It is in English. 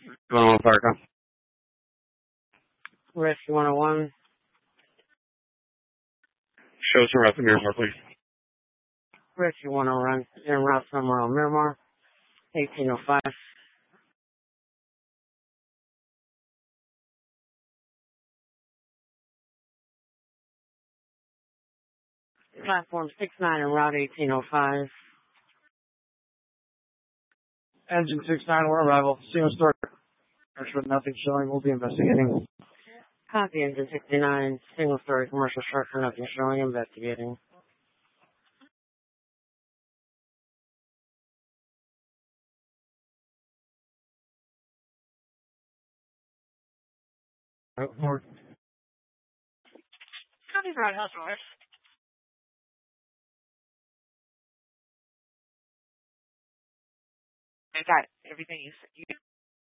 101 Parker. Rescue 101. Show us around the Miramar, please. Rescue 101. En route from Miramar. 1805. Platform 69 en route 1805. Engine 69, we're arrival. Single story. With nothing showing, we'll be investigating. Copy engine 69. Single story commercial structure, nothing showing, investigating. More. Copy Roadhouse North. I got everything you said.